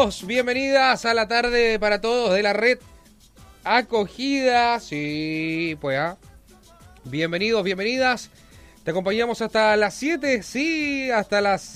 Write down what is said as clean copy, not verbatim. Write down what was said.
Bienvenidos, bienvenidas a la tarde para todos de la red Acogida. Sí, pues bienvenidos, bienvenidas. Te acompañamos hasta las 7, sí, hasta las